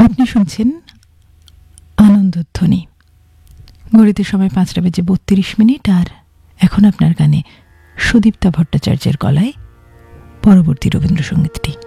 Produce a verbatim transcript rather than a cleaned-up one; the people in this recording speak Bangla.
আপনি শুনছেন আনন্দধ্বনি। ঘড়িতে সময় পাঁচটা বেজে বত্রিশ মিনিট। আর এখন আপনার গানে সুদীপ্তা ভট্টাচার্যের গলায় পরবর্তী রবীন্দ্রসঙ্গীতটি।